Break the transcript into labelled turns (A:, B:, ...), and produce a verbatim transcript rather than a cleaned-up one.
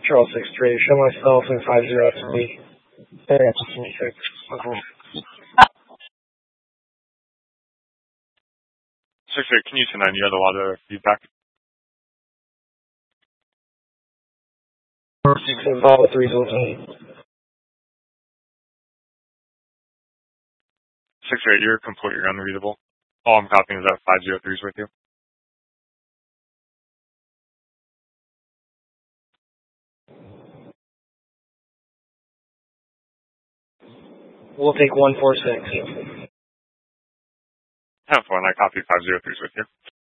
A: Charles six three. Show myself in five zero three.
B: six.
C: Six eight, can you send nine? You had a lot of feedback.
A: Six involved three eight.
C: Six eight, you're completely unreadable. All I'm copying is that five zero threes with you.
A: We'll take one four six.
C: Have fun. I copy five zero threes with you.